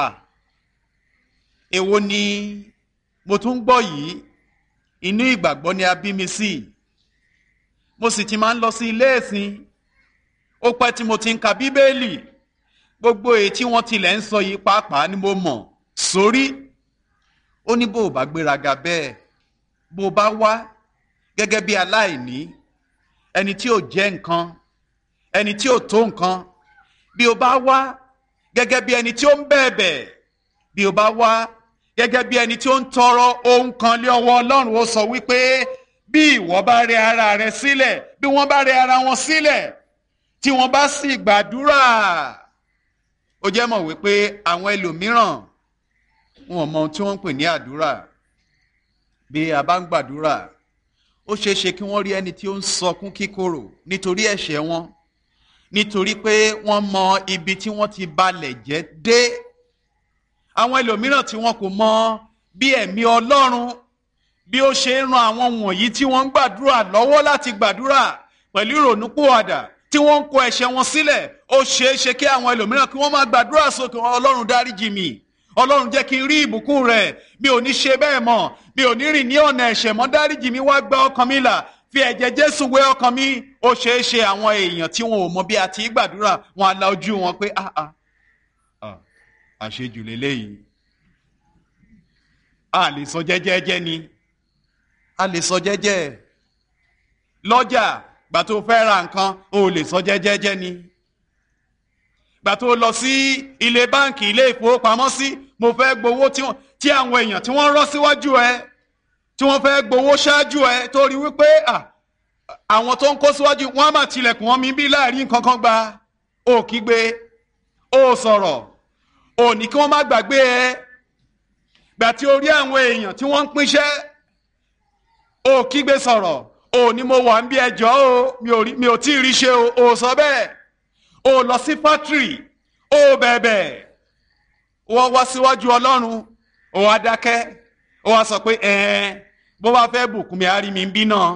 èwo ni mo tún gbọ́ yìí, inú ìgbàgbọ́ ni a bí mi sí, mo sì ti máa ń lọ sí ilé ìsìn, ó pẹ́ tí mo ti ń ka bíbélì, gbogbo èyí tí wọ́n tilẹ̀ ń sọ yìí pàápàá ni mo mọ̀ sórí. Ó ní bó o bá gbéraga bẹ́ẹ̀, bó o bá wá gẹ́gẹ́ bí aláìní, ẹni tí ò jẹ́ nǹkan, ẹni tí ò tó nǹkan, bí o bá wá gẹ́gẹ́ bí ẹni tí ó ń bẹ̀bẹ̀, bí o bá wá gẹ́gẹ́ bí ẹni tí ó ń tọrọ ohun kan lé ọwọ́ Ọlọ́run, ó sọ wípé bí ìwọ bá rẹ ara rẹ sílẹ̀, bí wọ́n bá rẹ ara wọn sílẹ̀, tí wọ́n bá sì gbàdúrà. Ó jẹ́ mọ̀ wípé àwọn ẹlòmíràn wọn ò mọ ohun tí wọ́n ń pè ní àdúrà. Bí a bá ń gbàdúrà, ó ṣeé ṣe kí wọ́n rí ẹni tí ó ń sọkún kíkorò nítorí ẹ̀ṣẹ̀ wọn, nítorí pé wọ́n mọ ibi tí wọ́n ti balẹ̀ jẹ́ dé. Àwọn ẹlòmíràn tí wọn kò mọ bí ẹ̀mí Ọlọ́run bí ó ṣe ń ran àwọn wọ̀nyí tí wọ́n ń gbàdúrà lọ́wọ́ láti gbàdúrà pẹ̀lú ìrònúpìwàdà, tí wọ́n ń kọ ẹ̀ṣẹ̀ wọn sílẹ̀. Ó ṣeé ṣe kí àwọn ẹlòmíràn kí wọ́n máa gbàdúrà sókè, Ọlọ́run dáríjì mi, Ọlọ́run jẹ́ kí n rí ìbùkún rẹ̀, mi ò ní ṣe bẹ́ẹ̀ mọ́, mi ò ní rìn ní ọ̀nà ẹ̀ṣẹ̀ mọ́, dáríjì mi, wá gba ọkàn mi là, fi ẹ̀jẹ̀ Jésù wé ọkàn mi. Ó ṣeé ṣe àwọn èèyàn tí wọn ò mọ bí a ti gbàdúrà, wọn á la ojú wọn pé àṣejù lélẹ́yìí. A lè sọ jẹ́jẹ́jẹ́ ni, a lè sọ jẹ́jẹ́. Lọ́jà gbà tó fẹ́ ra nǹkan, o lè sọ jẹ́jẹ́jẹ́ ni. Gbà tó lọ sí ilé báǹkì, ilé ìfowópamọ́sí, mo fẹ́ gbowó tí àwọn èèyàn tí wọ́n rọ́ síwájú ẹ, tí wọ́n fẹ́ gbowó ṣáájú ẹ, tó rí wípé àwọn tó ń kó síwájú wọn á máa tilẹ̀kùn wọn mi bí láàrin nǹkan kan gba. O kígbe, o sọ̀rọ̀, o ní kí wọ́n má gbàgbé ẹ. Gbà tí o rí àwọn èèyàn tí wọ́n ń pínṣẹ́, o kígbe sọ̀rọ̀, o ní mo wà ń bí ẹjọ́ o, mi ò tí ì rí ṣe o sọ bẹ́ẹ̀. O lọ sí fátírì, o bẹ̀bẹ̀, wọ́n wá síwájú Ọlọ́run, o wá dákẹ́, o wá sọ pé bó bá fẹ́ bùkún mi á rí mi ń bí náà.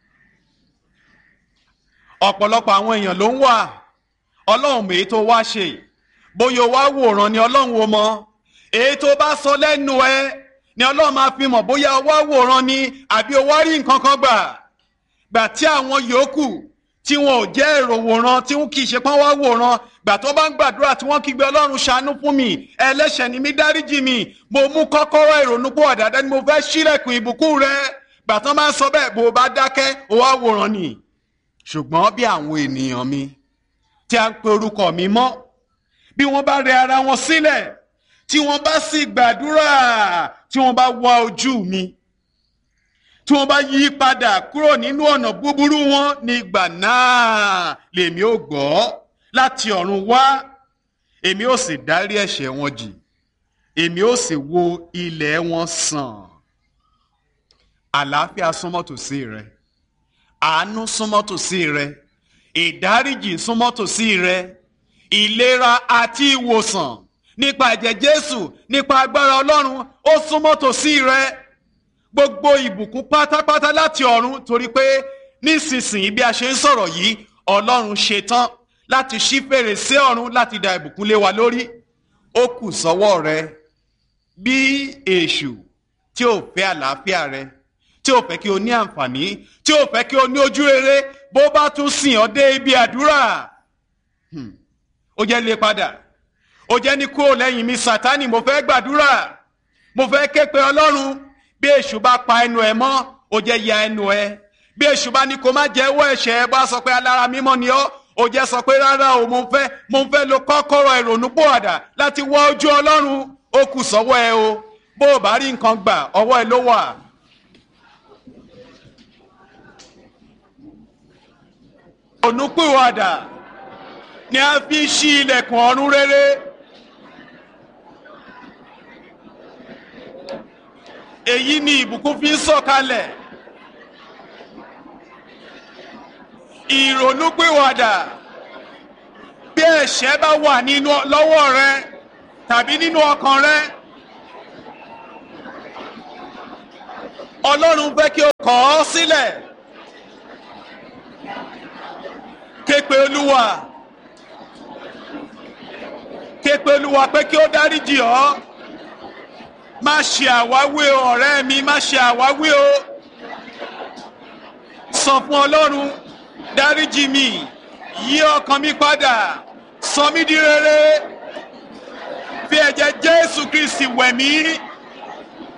Ọ̀pọ̀lọpọ̀ àwọn èèyàn ló ń wà, Ọlọ́run èyí tó wá ṣe, bóyá o wá wòran ni Ọlọ́run o mọ̀, èyí tó bá sọ lẹ́nu ẹ ni Ọlọ́run máa fi mọ̀ bóyá o wá wòran ni àbí o wá rí nǹkan kan gbà. Gbà tí àwọn yòókù tí wọn ò jẹ́ èrò wòran, tí wọn kì í ṣe pọ́n wá wòran, gbà tó bá ń gbàdúrà tí wọ́n kígbe Ọlọ́run ṣàánú fún mi, ẹlẹ́ṣẹ̀ ni mí, dáríjì mi, mo mú kọ́kọ́rọ́ ìrònúpìwàdà dání, mo fẹ́ ṣílẹ̀kùn ìbùkún rẹ. Gbà tán máa ń sọ bẹ́ẹ̀, bó o bá dákẹ́, o wá wòran ni. Ṣùgbọ́n bí àwọn ènìyàn mi tí a ń pe orúkọ mi mọ́, bí wọ́n bá rẹ ara wọn sílẹ̀, tí wọ́n bá sì gbàdúrà, tí wọ́n bá wá ojú mi, tí wọ́n bá yí padà kúrò nínú ọ̀nà búburú wọn, nígbà náà lèmi ó gbọ́ láti ọ̀run wá, èmi ó sì dárí ẹ̀ṣẹ̀ wọn jì, èmi ó sì wo ilẹ̀ wọn sàn. Àlàáfíà súnmọ́ tòsí rẹ, àánú súnmọ́ tòsí rẹ, ìdáríjì súnmọ́ tòsí rẹ, ìlera àti ìwòsàn nípa ẹ̀jẹ̀ Jésù, nípa agbára Ọlọ́run, ó súnmọ́ tòsí rẹ. Gbogbo ìbùkún pátápátá láti ọ̀run, torí pé nísinsìnyí bí a ṣe ń sọ̀rọ̀ yìí, Ọlọ́run ṣetán láti ṣí fèrèsé ọ̀run láti dá ìbùkún lé wa lórí. Ó kù sọ́wọ́ rẹ. Bí èṣù tí ò fẹ́ àlàáfíà rẹ, tí ò fẹ́ kí o ní àǹfààní, tí ò fẹ́ kí o ní ojú rere, bó bá tún sìn ọ́ dé ibi àdúrà, ó jẹ́ lé padà, ó jẹ́ ní kúrò lẹ́yìn mi Sátánì, mo fẹ́ gbàdúrà, mo fẹ́ ké pe Ọlọ́run. Bí èṣù bá pa ẹnu ẹ mọ́, ó jẹ́ ya ẹnu ẹ. Bí èṣù bá ní kó má jẹ́wọ́ ẹ̀ṣẹ̀ ẹ, bá sọ pé alára mímọ́ ni ọ́, ó jẹ́ sọ pé rárá o, mo fẹ́ lo kọ́kọ́rọ́ ìrònúpìwàdà láti wá ojú Ọlọ́run. Ó kù sọ́wọ́ ẹ o, bó o bá rí nǹkan gbà, ọwọ́ ẹ ló wà. Ìrònúpìwàdà ni a fi ṣí ilẹ̀kùn ọ̀run rere. Èyí ni ìbùkún fi ń sọ̀kalẹ̀. Ìrònúpìwàdà. Bí bí ẹ̀ṣẹ̀ bá wà nínú lọ́wọ́ rẹ tàbí nínú ọkàn rẹ, Ọlọ́run fẹ́ kí o kọ̀ ọ́ sílẹ̀. Ké pe Olúwa, ké pe Olúwa pé kí ó dáríjì ọ́. Má ṣe àwáwí o ọ̀rẹ́ mi, má ṣe àwáwí o. Sọ fún Ọlọ́run, dáríjì mi, yí ọkàn mi padà, sọ mí di rere. Fi ẹ̀jẹ̀ Jésù Kristi wẹ̀ mí